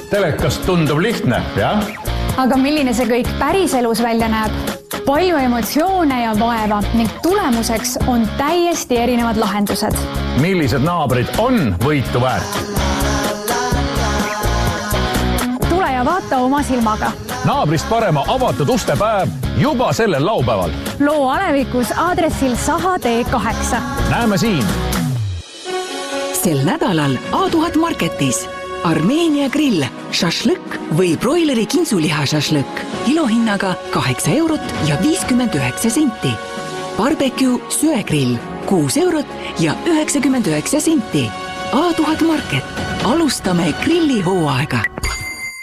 Telekast tundub lihtne, jah? Aga milline see kõik päriselus välja näeb? Palju emotsioone ja vaeva ning tulemuseks on täiesti erinevad lahendused. Millised naabrid on võitu väärt? Tule ja vaata oma silmaga. Naabrist parema avatud ustepäev juba sellel laupäeval. Loo Alevikus aadressil Saha T8. Näeme siin! Sel nädalal A1000 Marketis Armeenia grill, šašlõkk või broileri kinsuliha šašlõkk kilohinnaga 8 eurot ja 59 senti. Barbecue söegrill 6 eurot ja 99 senti. A1000 Market. Alustame grillihooaega.